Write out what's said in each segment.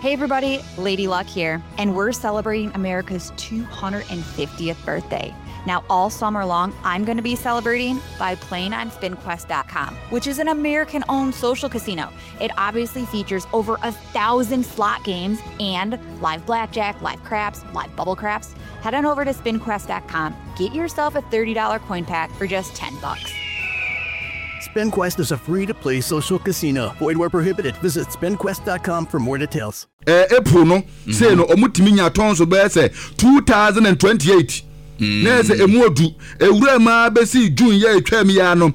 Hey everybody, Lady Luck here, and we're celebrating America's 250th birthday. Now, all summer long, I'm going to be celebrating by playing on SpinQuest.com, which is an American-owned social casino. It obviously features over 1,000 slot games and live blackjack, live craps, live bubble craps. Head on over to SpinQuest.com. Get yourself a $30 coin pack for just $10. SpinQuest is a free-to-play social casino. Void where prohibited. Visit SpinQuest.com for more details. April no, say no, omutimi nya tonso be say 2028. Nese emuodu ewura ma be si June ye atwam ya no,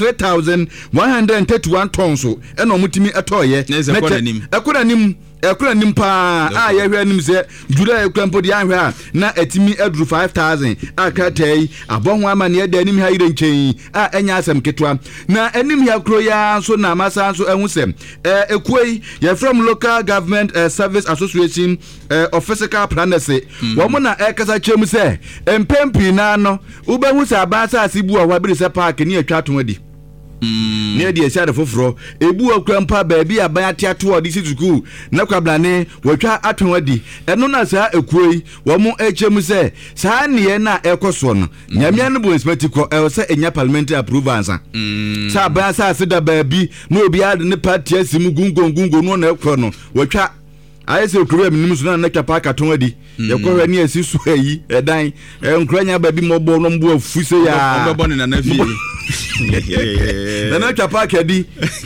3,131 tonso e no omutimi etoye. Ekura nim pa ye hwe nim se July ekrampo di ahwe na etimi eduru 5,000 akatai abonho amane eda anim ha ire nchen enya asem ketwa na anim ya kro ya so na masa so ehu se ekuei ye from Local Government Service Association of Physical Planners wo mo na ekasa chem se empempi na no ubehu se abasa asibu a wabiri se park ni atwa to adi ne de sia de foforo ebu akrampa ba bi aban atiato odi situku na kwablane watwa aton adi eno na sa ekuoi wo mo echem se sa ne na ekoso no nyamia no bo inspectiko se enya parliamentary approval sa sa ba sa asida ba bi no obi ade ne party asimu gungongungo no na ekro no watwa ayese okuru eminim so na twa park aton adi yakwa ni asisu ayi edan enkranya ba bi mobo no mbo afuse ya obo ne na fie na twa park adi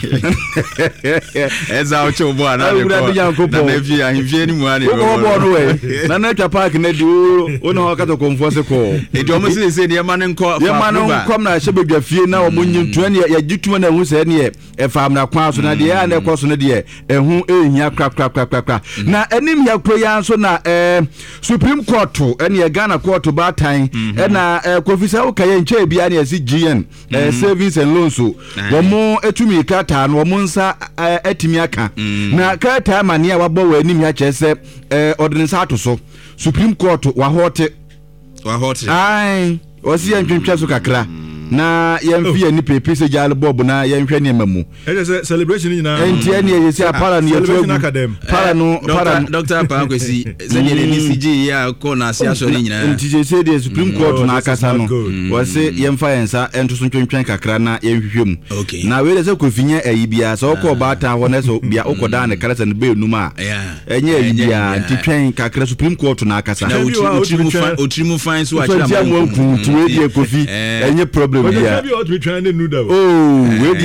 eza ocho bo ana le ko na fie ahimfie ni mu ani obo no we na twa park na di o na ho kato konfose ko edi o mo se ne ma ne nko na shebedwa fie na o mo nyintu ne ya gituma na hu se ne e fam na kwa so na de ya na ekoso na de ehu ehia kra na enim ya kro ya so na Supreme Court ene Ghana Court batan na kofisa ukaye nche bia na si GN savings and loans so wo mo etumi kata na wo mo nsa etimi aka na kata mane a wabo wa enim ya chese ordinance ato so Supreme Court wa hote ai osi ya ntwentwa so kakra na yemfie ni pepe se jale bob na yemhwe ne mamu celebration ni na entie ne yesi apara ni yetu para no Dr. Pankwesi se ne ni CG ya ko na sia so ni nyina entie se de Supreme Court na akasa no wose yemfa yensa ento so ntwentwen kakra na yemhwehwem na we se kofinya ayibia so ko bata ho na so bia okoda ne karasa ne be numa enye ayibia ntitwen kakra Supreme Court na akasa na otrimu fine so akira mo tuwe die kofi enye problem. Oh, we trying to do that. Oh, we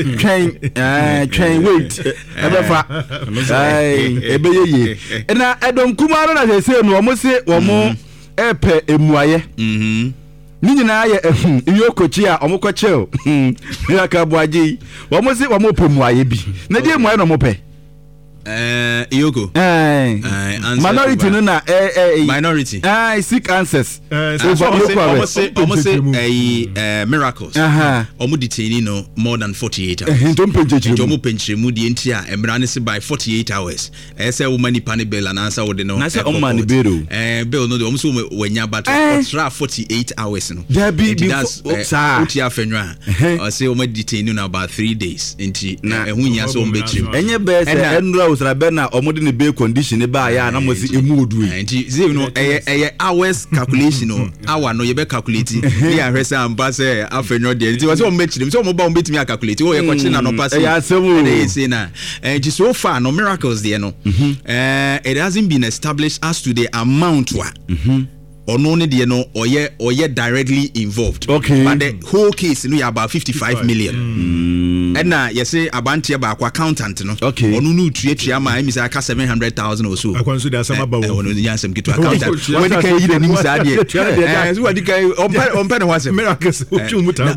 train wait. Ebefa. Ai, ebeye. Na edom kumaro na se no mo se wo mo epe emuaye. Ni nyina ye yokochi a omokoche. Ya ka boaji. Wo mo se wo mo pe muaye bi. Na die muaye no mo pe. Iyoko. Minority no na minority. Seek answers. Almost miracles. Omo detain no more than 48 hours. Omo penchemu di entia emra ne se by 48 hours. Ese woman ni pane bill and answer would no. Na se o man bill. Bill no de omo so wenya battle extra 48 hours no. That's utia fenwa. I say omo detain no about 3 days. Enti ehun nya so ombechim. Enye be se enra Bena omodi ne be condition ba ya na mo si emu odu enti say no hours calculation no hour no ye be calculate ya hwese amba say afenyo de enti was o mechiri so mo ba o betimi calculate o ye kwachi na no pass ya semu dey say na enti so far no miracles there no it hasn't been established as to the amount wa ono ne de no oye directly involved but the whole case no ya about 55 million and na you say abantie ba kwa accountant no ono no tuatua ma emi say aka 700,000 or so akwanso de asama ba ono nya asem kitu accountant when the kai yire ni musa de so what the kai on pen was miracles uchumuta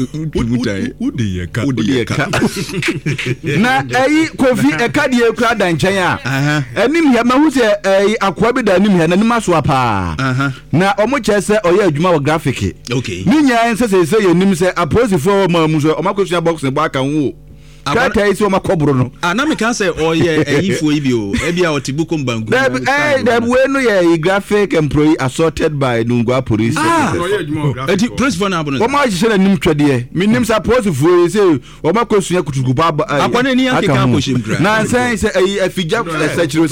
udiyeka na kofi eka de ekura danchen a enim ya mahu se akwa bi da enim ya na nim so apa na omo chese oye adwuma wo graphic ni nya ense se ye nim se aposifo ma mu so omakosia box ne ba ka wo kata isi omakobro no na me kan say oye ifo ibio ebia otibuko mbangu the way no ye graphic employee assorted by Nungwa police police for na abono omo ajise na nim twede me nim aposifo say omakosia kutugu ba akwane ni akeka akoshim na say afija search